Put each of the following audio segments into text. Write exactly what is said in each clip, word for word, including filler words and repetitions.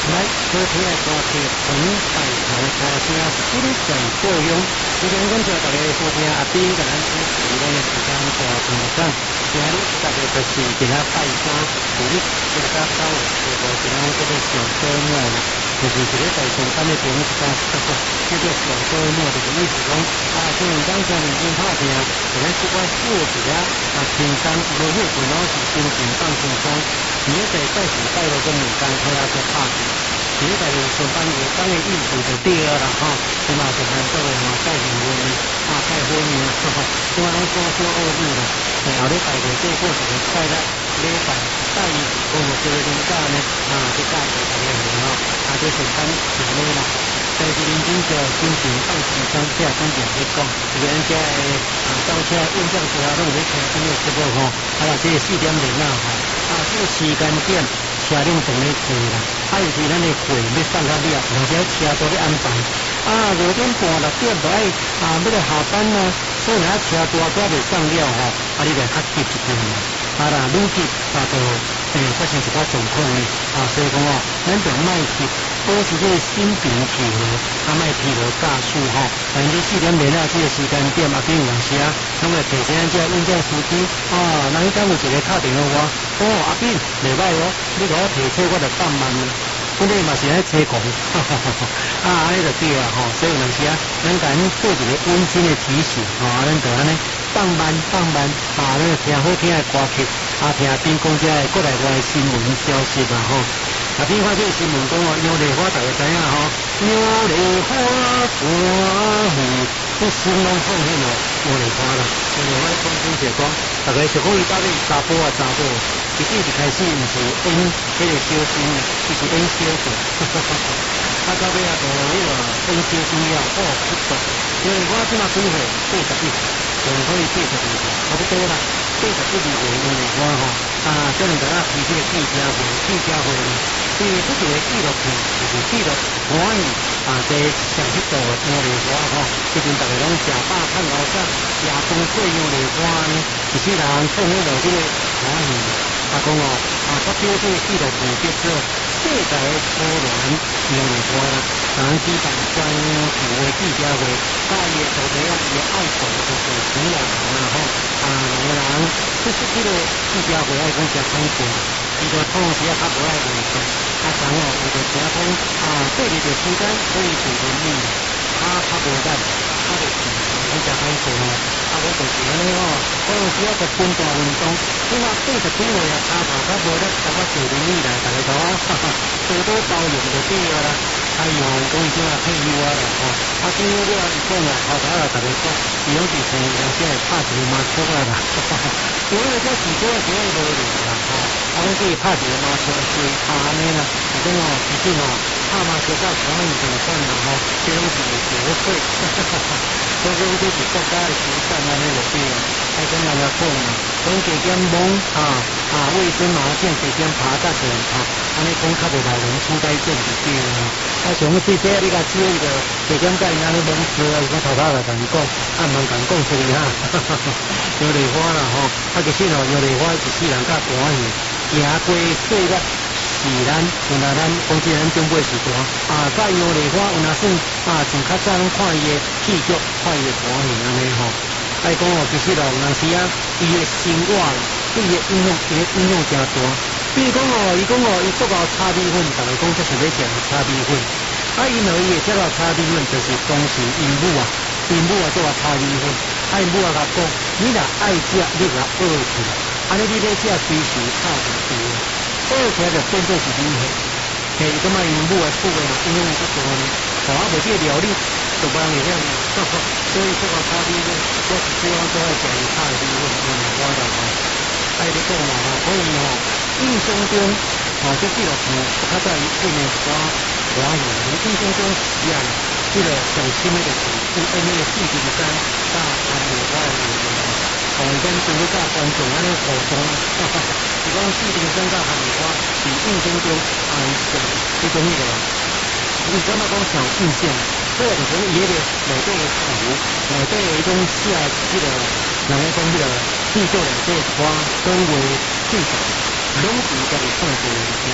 来，好听的歌曲，本大头歌声，鼓励在故乡。今天感谢大家收听阿斌甲咱主持咱的时间大同讲，今日大家就是今仔拜山，鼓励大家到这个今仔这个小周末了，就是一个在上班的朋友讲，这个小周末就是意思讲，啊，虽然讲说认真拍拼，但是不管做一下啊，轻松无好，然后是心情放轻松。你在在时带了个物件，睇下个拍拼。其实在上班下班的应付就对了啦，吼，起码是很多的吼，带领我们啊，带好命啊，哈哈，我拢说小恶女啦，然后你大家做过一个快乐礼拜，带伊我们这个人家呢啊，去带给大家好吼，啊，这上班是安尼啦，在这认真做心情放轻松，这样讲去讲，这个人家的啊，到车运动时候拢有听这个节目吼，啊，这个四点零啊，吼，啊，这个时间点。车辆同你坐啦，啊，有时咱的会要送较了，有时车多咧安排。啊，五点半六点就爱啊，要来下班啦，所以若车多多袂送了吼，啊，你来较急一点啦。啊啦，愈急啊，就诶发生一寡状况呢。啊，所以讲哦，咱就莫急，保持这个心平气和，啊，莫疲劳驾驶吼。反正四点零啊，这个时间点啊，比有时啊，拢会提醒这运动司机啊，咱迄敢有一个打电话我，哦，阿斌，袂歹哦。你甲我提车，我就放慢了。我哋嘛是喺车狂，啊，安尼就对啦吼。所以有时啊，咱甲咱做一个温馨的提醒，吼，咱就安尼放慢放慢，啊，咱听好听的歌曲，啊，听边讲遮的国内外的新闻消息啦吼。啊，边看这个新闻讲哦，牛梨花大家知影吼，牛梨花花雨，这新拢奉献了牛梨花啦，牛梨花的风景写光，大家想讲伊到底是查甫啊查某？其实一开始毋是演迄个小生，伊是演小姐。啊，到尾啊，就迄个演小生了，哦，不错。因为我即马几岁？八十一，就可以八十二岁，差不多啦。八十一二岁，因为我吼啊，叫人家啊开这个记者会，记者会呢，第一这个纪录片就是记录欢喜啊，这上迄度的牛梨花吼，最近大家拢食饱趁牛肉，夜饭做牛梨花呢，一世人创迄落这个欢喜。啊，讲哦，啊，发表这个纪录片叫做世界波兰牛梨花啦，咱举办专题的记者会，甲伊的主题啊，伊的爱国就是主要人啦吼，啊，两个人，其实这个记者会爱讲诚坦白，伊就创时啊较无爱问题，啊，然后伊就听讲啊，对你的时间可以做文明，啊，较无咱，啊，就是咱诚坦白咯。啊，我就是安尼吼，我有时啊就分大运动，你若八十几岁啊，骹头较无咧，感觉坐轮椅来，大家都哈哈，多多包容就对了啦。哎呦，讲伊怎啊退休啊啦吼，啊退休了伊讲啊，头头啊大家讲，伊拢是从人家拍一个马车啊啦，哈哈哈。因为这时间时间无聊啦吼，啊，阮去拍一个马车，所以拍安尼啦，是讲哦，其实哦，拍马车到台湾上班啦吼，这拢是学费，哈哈哈哈。所以讲这是国家的慈善安尼就对了，爱跟人家讲嘛，讲加减忙啊啊，卫生麻将加减拍搭点拍，安尼讲较无老人痴呆症就对了。啊，像这这你甲少伊个加减甲因安尼蒙车啊，伊讲头头来同伊讲，啊毋通共讲出去哈，哈哈哈。牛梨花啦吼，啊其实哦，牛梨花一世人较欢喜，行过岁月。是咱，有若咱讲起咱长辈时代啊，甲牛梨花有若算啊，像较早拢看伊的戏剧，看伊的歌戏安尼吼。爱讲哦，其实哦，有当时啊，伊的生活对伊的影响，伊的影响真大。比如讲哦，伊讲哦，伊足够炒米粉，逐个讲足想要食炒米粉。啊，因为伊会食到炒米粉，就是当时因母啊，因母啊做啊炒米粉。啊，因母啊甲讲，你若爱食，你甲学起来。安尼你要食随时炒就对了。学起来就变做是厉害，嘿，伊感觉因母的厝的嘛，影响较大呢。哦，啊，袂记料理，就无人会晓呢。所以这个炒米粉，我是希望做爱食伊炒的米粉，安尼我就吼，爱咧讲嘛吼，所以吼，印象中，吼，这纪录片较早伊演的我欢喜，印象中是啊，这个上深的就是有演那个四平山大安的我的那个。哦，伊讲真咧甲观众安尼互动，哈哈，是讲四平山甲韩国是印象中啊，上迄种迄个，你感觉讲上印象，所以就是伊迄个内底的图，内底的迄种写迄个，人家讲迄个制作内底花跟为制作，拢是家己创作的。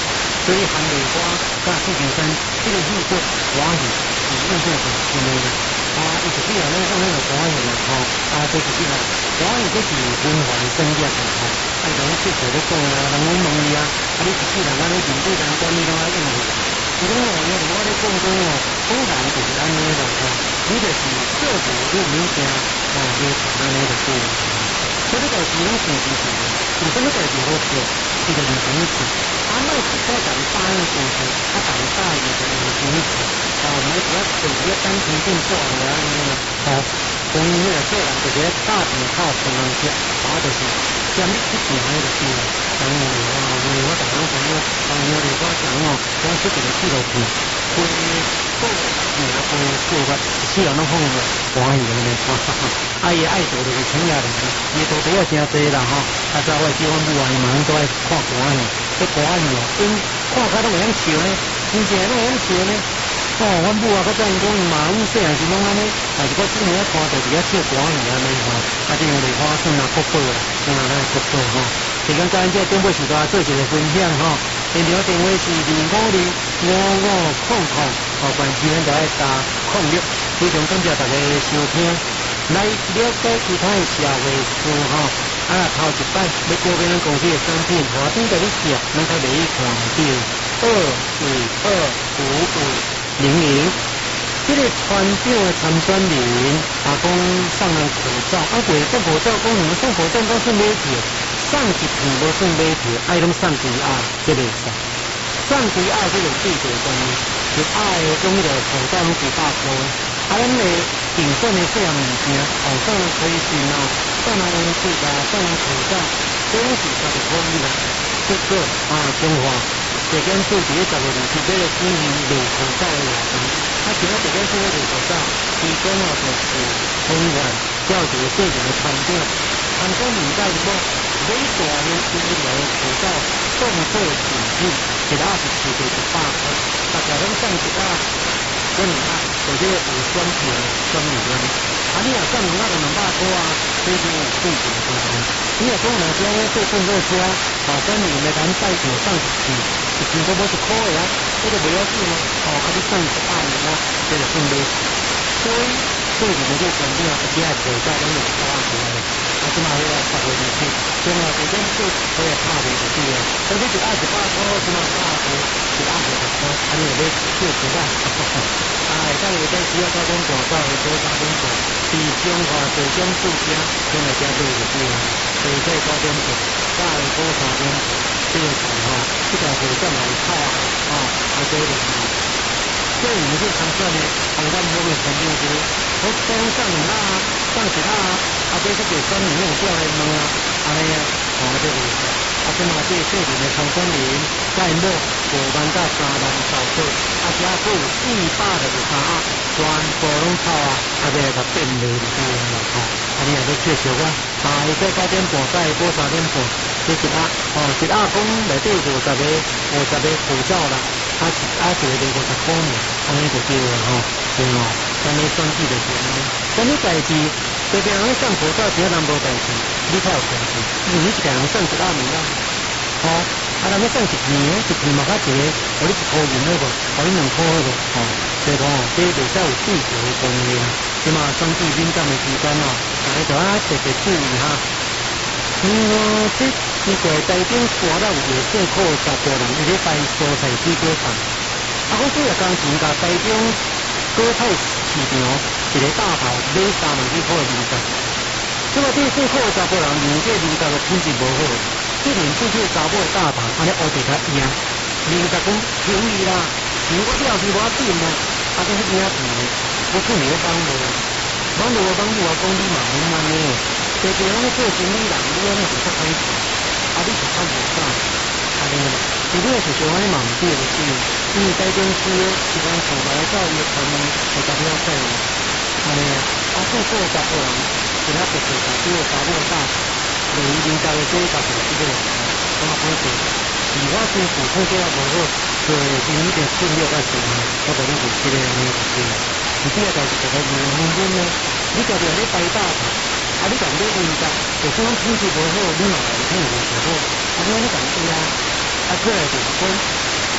所以含梅花甲四景山这个戏骨歌戏是印象上深的啦。啊，伊实际上咱讲迄个歌戏啦，吼，啊，这实际上歌戏这是文化的产业啦，吼。啊，人出口咧讲啊，人讲问伊啊，啊，你实际上咱咧面对人管理拢爱用的。伊讲哦，因为我咧讲讲哦，古人就是安尼啦，吼，你就是做无你物件，哦，你安尼就对啦。所以呢代志拢成是是，有啥物代志好做，伊就认真做。啊，莫是说人答应做做，啊，人答应就认真做。哦，莫是啊，做一个单纯定做的安尼啦。哦，讲迄个做人就是咧打电靠同人食，啊，就是兼你去做安尼就对啦。当然啦，因为我逐个拢讲哦，当然我我讲哦，我出一个纪录片，关于做名关于做法，死人拢放个欢喜安尼。啊，伊爱做就是请遐人，伊做多啊真济啦吼。啊，早我叫阮母啊，伊嘛拢都爱看歌戏，这歌戏哦，因看开拢会晓笑呢，真正拢会晓笑呢。哦，阮母啊，佮早因讲伊嘛，阮细汉时拢安尼，但是我今年啊看到伫遐唱歌戏安尼吼，啊，这样莲花算啊国宝啦，算啊咱国宝吼。时间到咱这顶尾时段做一个分享吼，现场电话是二五二五五空空，哦，关时咱就爱打空六，非常感谢大家收听。来了解其他的社会事吼，啊，头一摆要过别咱公司的产品，下边甲你写，咱较袂去看到二五二五五零零。这个船长的参选人啊，讲送人口罩，啊，袂送口罩，讲你们送口罩都是买票，送一片无算买票，爱拢送几啊，这个是。送几啊，这个最最关键，就啊的讲迄个口罩拢几百块，啊，咱的订选的这样物件，哦，送人推信啊，送人手啊，送人口罩，这拢是十个可以啦。结果啊，中华这件事伫十个二十八个经营卖口罩的活动，啊，其他这件事卖口罩，其中啊就是公园叫一个个人的餐厅，餐厅面带无每大的医疗的口罩送货产品，一盒是四个一百块，大家拢送一盒，两盒就这个有选票选名啊。啊，你若送两盒就两百块啊，这就有对平分啊。你若讲两家做送货车，啊，选名的咱带票送一片，一片都无一块的啊，这个袂要紧啊。哦，啊，你送一百元啊，这就算买。所以做一个这产品啊，一盒口罩拢有八块的。啊，即马迄个十个二十，将来这件事可以拍袂就对啊。但是一盒一百块，即马八块，一盒五十块，啊，你就买少几啊？啊，下当下当需要交通广告的多交通广，比中华最终数家，将来加买就对啊。所以在高点过，大的多三点，这个时候，这条口罩来套啊，啊，还可以。所以我们就常说呢，台湾后面肯定是，我刚上啦，上几啦，啊，这是给专门用掉的么啊，安尼啊，哦，这个，啊，即嘛这个个人的参选人，再落五万到三万投票，啊，加有四百个就三啊，全部拢套啊，啊，这个变卖就对啦，吼，啊，你也都介绍啊，啊，伊在九点半到过三点半，这一盒，哦，一盒讲内底五十个，五十个口罩啦。啊，一啊一个卖五十块呢，安尼就对了吼，对哦，安尼选举就是安尼。什么代志？这边人送口罩，其他人无代志，你才有代志。因为你一个人送一盒物啦，吼，啊，人要送一片，一片嘛较济，互你一箍银好无？互你两箍好无？吼，所以讲哦，这袂使有对调的观念。即嘛选举敏感的期间哦，大家就啊特别注意哈。嗯，这这个台中山了有夜市靠十个人，伊咧摆蔬菜水果摊。啊，我做日工钱甲台中果菜市场一个大头买三万几块二十。即个夜市靠十个人，因为这二十个品质无好，这连出去查某大头，安尼乌地较硬，二十讲便宜啦，像我了是我紧啦，啊，这是硬皮的，我出你的帮无，帮无帮无啊，讲你嘛免安尼。这个拢做生意人，你安尼是较歹势，啊，你是较无啥，安尼啦。如果是像安尼嘛毋对的对，因为台中市一般上来到伊的他们会较了解啦，安尼啊。啊，做做十个人，其他特别大，比如查某大，就是伊领导的做十个这个，我嘛歹势。而我身躯体这样无好，所以因一定训练较强，我甲你是这个安尼就对。而这个代志就较严分分呢，你家己咧摆大头。啊！你讲这个物件，就算品质无好，你嘛来听有无好，啊！你讲对啊，啊，过来就是讲，这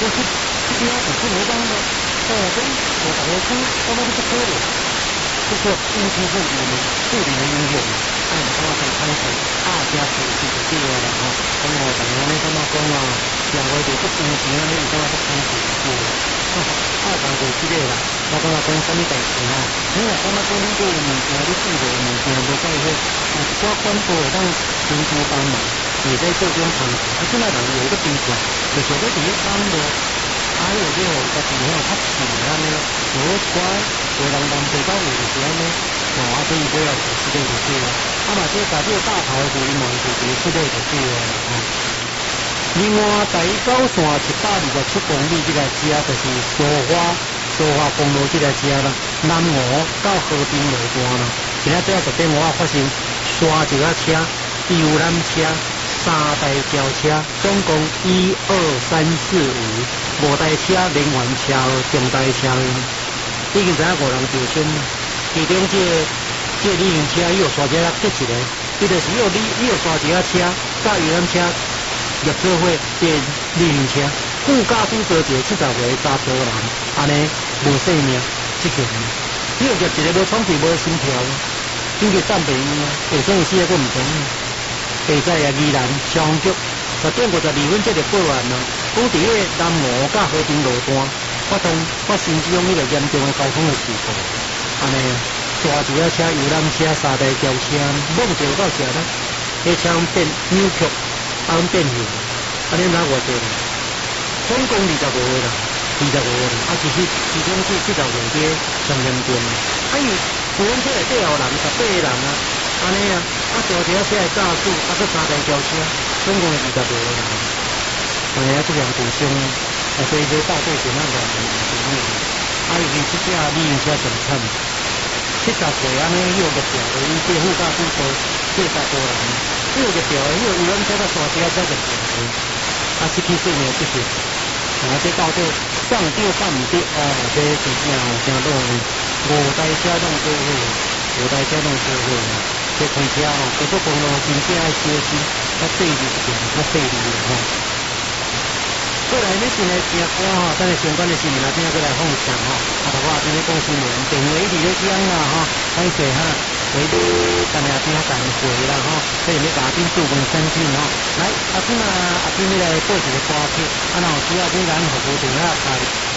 是这边有这么帮的，哦，跟我大家讲，我们不可能，这个应付护理的护理的应用，按我们看看大家自己的地方了哈，咁我大家咧咁啊讲啊，社会就不公平啊，你咁啊不公平嘅，啊，但是这个啦，我讲啊讲什么代志啊？你若感觉讲你这个物件，你做的物件无介好，啊，一寡管道会当寻求帮忙。你在做这种方式，啊，现在人有一个习惯，就是你第一帮的，还有这个个地方较细安尼，有乖，有人人做到有时安尼，哦，啊，所以这要是这个就对了。啊嘛，这大这大头的规模就是这个就对了，哦。另外，第九线一百二十七公里这个车就是苏花苏花公路这个车啦，南湖到和平路段啦，今仔这十点五啊发生刷一个车。游览车、三台轿车，总共一二三四五五台车连环车祸、重大车祸，已经知影五人受伤。其中这这旅行车伊有刷一个结一个，伊就是伊有旅伊有刷一个车，甲游览车入做伙变旅行车。副驾驶坐一个七十岁查甫人，安尼无性命，即个伊有入一个无喘气、无心跳，紧急暂病院啊，下生死啊，佫毋同。下载啊，宜兰消防局十点五十二分接到报案啦，讲伫个南湖甲和平路段发生发生这种迄个严重的交通的事故，安尼大轿车、游览车、三台轿车猛撞到啥呢？迄车变扭曲，啊，变形，安尼哪偌济？总共二十五个啦，二十五个啦，啊，其实其中这这条路街上严重，啊，伊无论这内底有人十八个人啊。安尼啊，啊，大车车的驾驶，啊，搁三台轿车，总共二十五个人。安尼啊，这样受伤，啊，所以说大队是那个人员，啊，尤其这只旅行车上惨，七十岁安尼迄个入票的，伊这副驾驶都四十多人，迄个入票的，迄个游览车甲山车才入票的，啊，失去性命这些，啊，这到底上对上唔对，啊，这真正真多五台车拢做好，五台车拢做好。这开车吼，高速公路真正爱小心，较细致一点，较细致吼。过来你今日听歌吼，等下相关的新闻啊，听过来放上吼。啊，我今日讲新闻，电话一直咧响啦吼，歹势哈，回头等下听等会啦吼，所以你嘉宾做问申请吼。来，阿今啊，阿今你来报一个歌曲，啊，然后需要你咱服务电话啊。